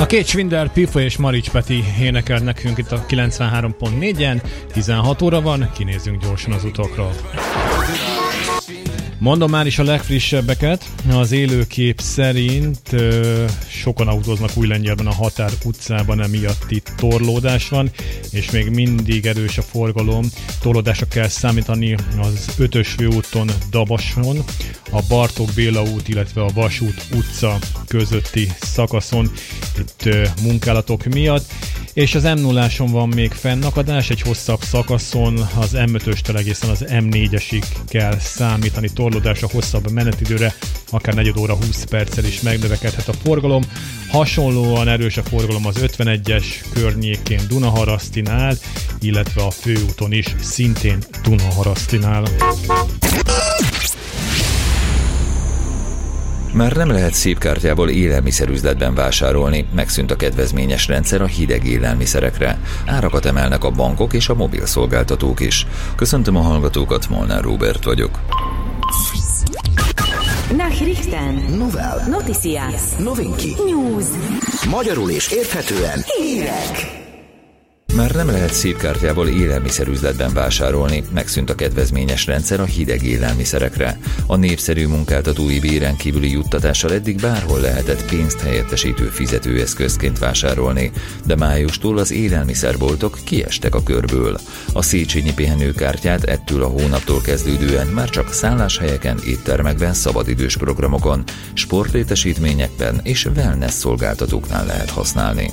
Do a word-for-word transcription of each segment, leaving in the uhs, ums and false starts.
Két Schwinder, Pifa és Marics Peti énekelt nekünk itt a kilencvenhárom pont négyen, tizenhat óra van, kinézzünk gyorsan az utakra. Mondom már is a legfrissebbeket, az élőkép szerint ö, sokan autóznak Újlengyelben a Határ utcában, emiatt itt torlódás van, és még mindig erős a forgalom. Torlódásra kell számítani az ötös főúton Dabason, a Bartók Béla út, illetve a Vasút utca közötti szakaszon itt ö, munkálatok miatt, és az em nulláson van még fennakadás, egy hosszabb szakaszon az em ötöstől egészen az em négyesig kell számítani torlódásra, hosszabb menetidőre, akár negyed óra húsz perccel is megnövekedhet a forgalom. Hasonlóan erős a forgalom az ötvenegyes környékén Dunaharasztinál, illetve a főúton is szintén Dunaharasztinál. Már nem lehet szép kártyából élelmiszerüzletben vásárolni, megszűnt a kedvezményes rendszer a hideg élelmiszerekre. Árakat emelnek a bankok és a mobil szolgáltatók is. Köszöntöm a hallgatókat, Molnár Róbert vagyok. Nachrichten, Novel, Noticias, Novinki, News, magyarul és érthetően hírek. Már nem lehet szép kártyából élelmiszerüzletben vásárolni, megszűnt a kedvezményes rendszer a hideg élelmiszerekre. A népszerű munkáltatói béren kívüli juttatással eddig bárhol lehetett pénzt helyettesítő fizetőeszközként vásárolni, de májustól az élelmiszerboltok kiestek a körből. A Széchenyi pihenőkártyát ettől a hónaptól kezdődően már csak szálláshelyeken, éttermekben, szabadidős programokon, sportlétesítményekben és wellness szolgáltatóknál lehet használni.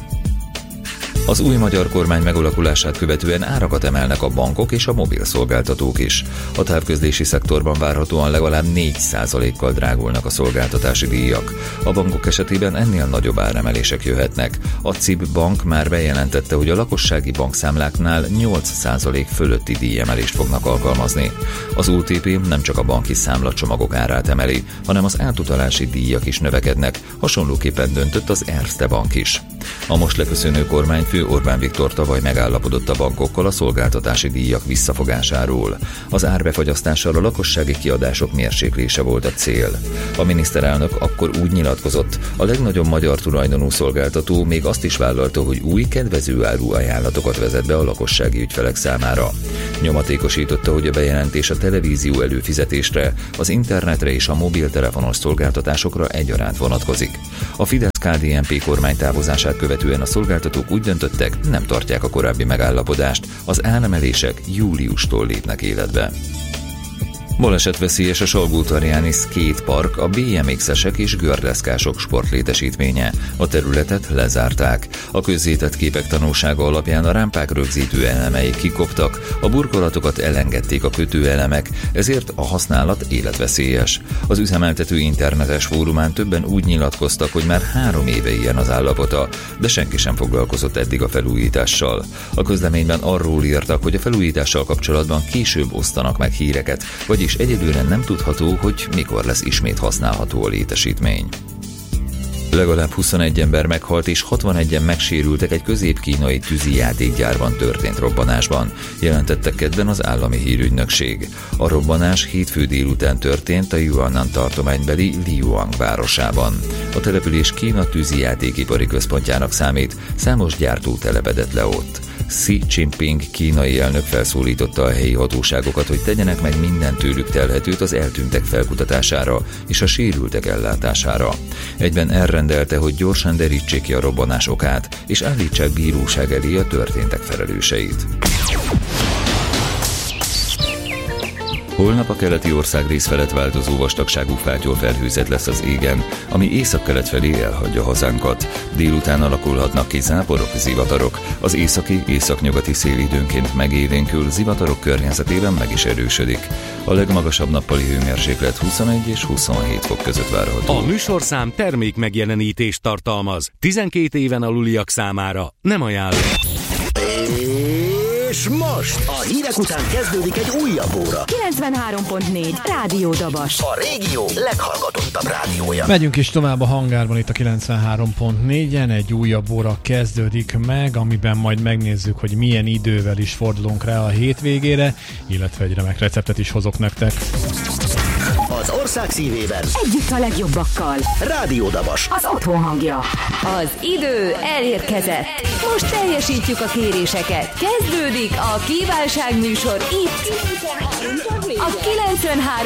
Az új magyar kormány megalakulását követően árakat emelnek a bankok és a mobil szolgáltatók is. A távközlési szektorban várhatóan legalább négy százalékkal drágulnak a szolgáltatási díjak. A bankok esetében ennél nagyobb áremelések jöhetnek. A cé i bé Bank már bejelentette, hogy a lakossági bankszámláknál nyolc százalék fölötti díjemelést fognak alkalmazni. Az o té pé nem csak a banki számlacsomagok árát emeli, hanem az átutalási díjak is növekednek. Hasonlóképpen döntött az Erste Bank is. A most leköszönő kormányfő Orbán Viktor tavaly megállapodott a bankokkal a szolgáltatási díjak visszafogásáról. Az árbefagyasztással a lakossági kiadások mérséklése volt a cél. A miniszterelnök akkor úgy nyilatkozott, a legnagyobb magyar tulajdonú szolgáltató még azt is vállalta, hogy új kedvező áru ajánlatokat vezet be a lakossági ügyfelek számára. Nyomatékosította, hogy a bejelentés a televízió előfizetésre, az internetre és a mobiltelefonos szolgáltatásokra egyaránt vonatkozik. A Fidesz-ká dé en pé kormány távozását követően a szolgáltatók úgy döntöttek, nem tartják a korábbi megállapodást, az áremelések júliustól lépnek életbe. Balesetveszélyes a Salgótarjáni skatepark, a bé em iksz-esek és gördeszkások sportlétesítménye. A területet lezárták. A közzétett képek tanúsága alapján a rámpák rögzítő elemei kikoptak, a burkolatokat elengedték a kötőelemek, ezért a használat életveszélyes. Az üzemeltető internetes fórumán többen úgy nyilatkoztak, hogy már három éve ilyen az állapota, de senki sem foglalkozott eddig a felújítással. A közleményben arról írtak, hogy a felújítással kapcsolatban később osztanak meg híreket, vagyis és egyelőre nem tudható, hogy mikor lesz ismét használható a létesítmény. Legalább huszonegy ember meghalt és hatvanegyen megsérültek egy közép-kínai tűzijátékgyárban történt robbanásban, jelentette kedden az állami hírügynökség. A robbanás hétfő délután történt a Yunnan tartománybeli Liuang városában. A település Kína tűzijátékipari központjának számít, számos gyártó telepedett le ott. Xi Jinping kínai elnök felszólította a helyi hatóságokat, hogy tegyenek meg minden tőlük telhetőt az eltűntek felkutatására és a sérültek ellátására. Egyben elrendelte, hogy gyorsan derítsék ki a robbanás okát, és állítsák bíróság elé a történtek felelőseit. Holnap a keleti országrész felett változó vastagságú fátyolfelhőzet lesz az égen, ami északkelet felé elhagyja hazánkat. Délután alakulhatnak ki záporok, zivatarok. Az északi, északnyugati szél időnként megélénkül, zivatarok környezetében meg is erősödik. A legmagasabb nappali hőmérséklet huszonegy és huszonhét fok között várható. A műsorszám termék megjelenítést tartalmaz. tizenkét éven aluliak számára nem ajánlott. És most a hírek után kezdődik egy újabb óra. kilencvenhárom pont négy Rádió Dabas. A régió leghallgatottabb rádiója. Megyünk is tovább a hangárban itt a kilencvenhárom pont négyen. Egy újabb óra kezdődik meg, amiben majd megnézzük, hogy milyen idővel is fordulunk rá a hétvégére, illetve egy remek receptet is hozok nektek. Az ország szívében. Együtt a legjobbakkal. Rádió Dabas. Az otthon hangja. Az idő elérkezett. Most teljesítjük a kéréseket. Kezdődik a kívánságműsor itt a kilencvenhárom